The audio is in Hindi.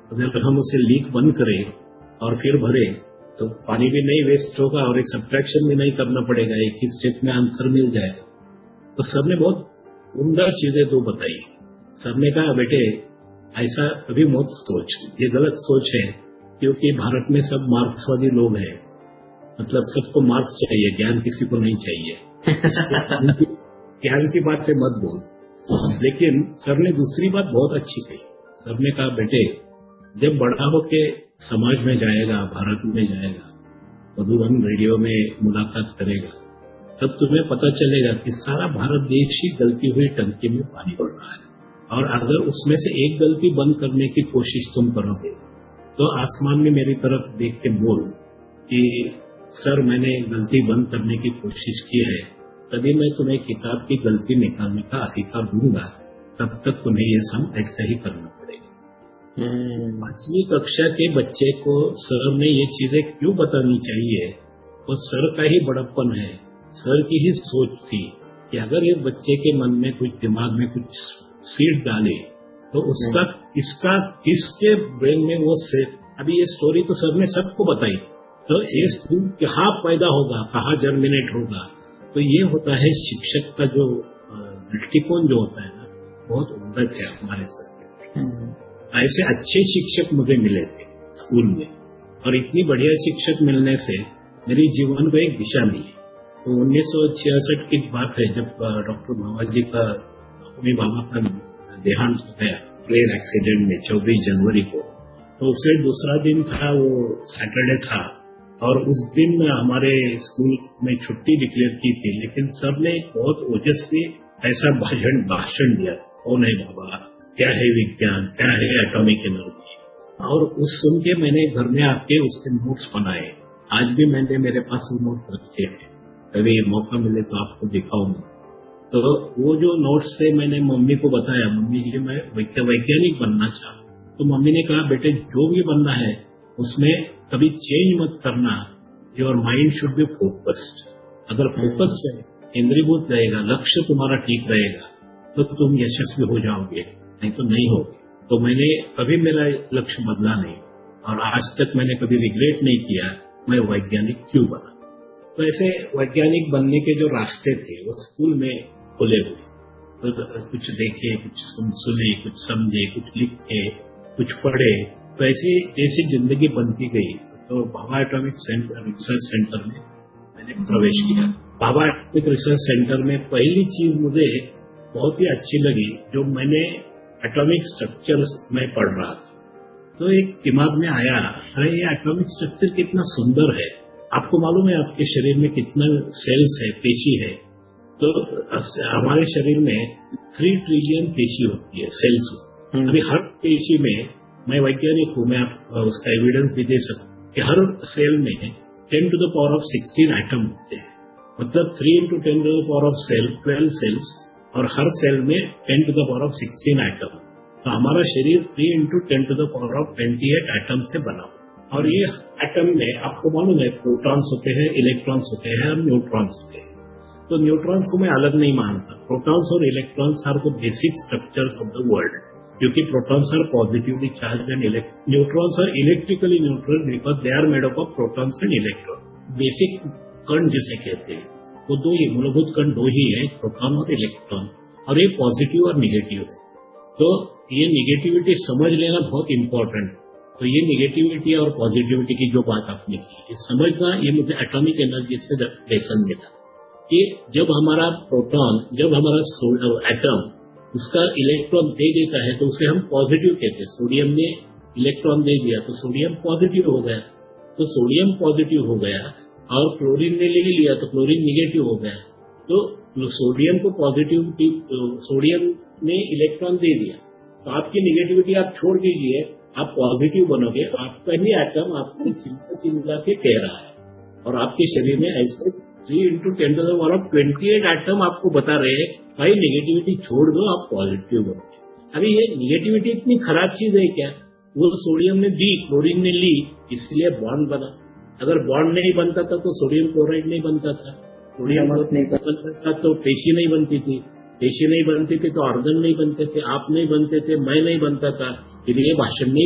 अगर हम उसे लीक बंद करें और फिर भरे तो पानी भी नहीं वेस्ट होगा और एक सब्ट्रैक्शन भी नहीं करना पड़ेगा, एक ही स्टेप में आंसर मिल जाएगा। तो सर ने बहुत उम्दा चीजें दो बताई। सर ने कहा बेटे ऐसा कभी मत सोच, ये गलत सोच है, क्योंकि भारत में सब मार्क्सवादी लोग हैं, मतलब सबको मार्क्स चाहिए, ज्ञान किसी को नहीं चाहिए। ज्ञान की बात मत बोल। लेकिन सर ने दूसरी बात बहुत अच्छी कही। सर ने कहा बेटे जब बड़ा होके समाज में जाएगा, भारत में जाएगा, मधुबन रेडियो में मुलाकात करेगा, तब तुम्हें पता चलेगा कि सारा भारत देश ही गलती हुई टंकी में पानी भर रहा है, और अगर उसमें से एक गलती बंद करने की कोशिश तुम करोगे तो आसमान में मेरी तरफ देख के बोल कि सर मैंने गलती बंद करने की कोशिश की है, तभी मैं तुम्हें किताब की गलती निकालने का अधिकार दूंगा, तब तक तुम्हें ये सब ऐसा ही करना पड़ेगा। 5वीं कक्षा के बच्चे को सर ने ये चीजें क्यों बतानी चाहिए, वो सर का ही बड़प्पन है, सर की ही सोच थी कि अगर इस बच्चे के मन में कुछ, दिमाग में कुछ सीड डाले तो उसका किसके ब्रेन में वो से। अभी ये स्टोरी तो सर ने सबको बताई, तो ये कहाँ पैदा होगा, कहाँ जर्मिनेट होगा। तो ये होता है शिक्षक का जो दृष्टिकोण जो होता है ना, बहुत उन्नत है हमारे सर। ऐसे अच्छे शिक्षक मुझे मिले थे स्कूल में, और इतनी बढ़िया शिक्षक मिलने से मेरी जीवन को एक दिशा मिली। तो 1966 की बात है जब डॉक्टर भावा जी का, अपनी भावा का देहांत हो गया ट्रेन एक्सीडेंट में 24 जनवरी को। तो उससे दूसरा दिन था, वो सैटरडे था, और उस दिन हमारे स्कूल में छुट्टी डिक्लेयर की थी, लेकिन सर ने बहुत ओजस्वी ऐसा भाषण दिया, कौन है बाबा, क्या है विज्ञान, क्या है एटॉमिक एनर्जी। और उस सुन के मैंने घर में आके उसके नोट्स बनाए। आज भी मैंने मेरे पास वो नोट्स रखे हैं, कभी मौका मिले तो आपको दिखाऊंगा। तो वो जो नोट्स से मैंने मम्मी को बताया, मम्मी जी मैं वैज्ञानिक बनना चाहता। तो मम्मी ने कहा बेटे जो भी बनना है उसमें कभी चेंज मत करना, your mind should be focused. अगर फोकस केंद्रीभूत रहेगा, लक्ष्य तुम्हारा ठीक रहेगा, तो तुम यशस्वी हो जाओगे, नहीं तो नहीं होगे। तो मैंने कभी मेरा लक्ष्य बदला नहीं, और आज तक मैंने कभी रिग्रेट नहीं किया मैं वैज्ञानिक क्यों बना। तो ऐसे वैज्ञानिक बनने के जो रास्ते थे वो स्कूल में खुले हुए, तो कुछ देखे, कुछ सुने, कुछ समझे, कुछ लिखे, कुछ पढ़े। तो ऐसे जैसी जिंदगी बनती गई, तो भाभा एटॉमिक रिसर्च सेंटर में मैंने प्रवेश किया। भाभा एटॉमिक रिसर्च सेंटर में पहली चीज मुझे बहुत ही अच्छी लगी, जो मैंने एटॉमिक स्ट्रक्चर्स में पढ़ रहा था, तो एक दिमाग में आया, अरे ये एटॉमिक स्ट्रक्चर कितना सुंदर है। आपको मालूम है आपके शरीर में कितना सेल्स है, पेशी है। तो हमारे शरीर में 3 ट्रिलियन पेशी होती है, सेल्स। अभी हर पेशी में, मैं वैज्ञानिक हूं, मैं आप उसका एविडेंस भी दे सकता कि हर सेल में 10 to the power of 16 atom होते हैं, मतलब 3 into 10 to the power of 12 sales, और हर सेल में 10 to the power of 16 atom. तो हमारा शरीर 3 into 10 to the power of 28 atom से बना। और ये एटम में आपको मालूम है प्रोटॉन्स होते हैं, इलेक्ट्रॉन्स होते हैं और न्यूट्रॉन्स होते हैं। तो न्यूट्रॉन्स को मैं अलग नहीं मानता, प्रोटॉन्स और electrons are the basic structures of the world, क्योंकि protons are positively charge and neutrons are electrically neutral because they are made up of protons and electron. Basic कण जिसे कहते हैं वो दो ही मूलभूत कण दो ही है, प्रोटॉन और इलेक्ट्रॉन, और ये पॉजिटिव और निगेटिव है। तो ये निगेटिविटी समझ लेना बहुत इंपॉर्टेंट। तो ये निगेटिविटी और पॉजिटिविटी की जो बात आपने की, ये समझना, ये मुझे एटॉमिक एनर्जी से लेसन मिला कि जब हमारा प्रोटॉन, जब हमारा एटम उसका इलेक्ट्रॉन दे देता है तो उसे हम पॉजिटिव कहते हैं। सोडियम ने इलेक्ट्रॉन दे दिया तो सोडियम पॉजिटिव हो गया, तो सोडियम पॉजिटिव हो गया, और क्लोरीन ने ले लिया तो क्लोरीन निगेटिव हो गया। तो सोडियम को पॉजिटिव, सोडियम ने इलेक्ट्रॉन दे दिया, तो आपकी निगेटिविटी आप छोड़ दीजिए, आप पॉजिटिव बनोगे। आपका ही एटम आपको चिल्ला के कह रहा है, और आपके शरीर में ऐसे 3 into 10 to the power of 28 atom आपको बता रहे हैं भाई निगेटिविटी छोड़ दो, आप पॉजिटिव बनोगे। अभी ये निगेटिविटी इतनी खराब चीज है क्या? वो सोडियम ने दी, क्लोरीन ने ली, इसलिए बॉन्ड बना। अगर बॉन्ड नहीं बनता था तो सोडियम क्लोराइड नहीं बनता था, सोडियम नहीं बनता था तो पेशी नहीं बनती थी, पेशी नहीं बनती थी तो ऑर्गन नहीं बनते थे, आप नहीं बनते थे, मैं नहीं बनता था, फिर ये भाषण नहीं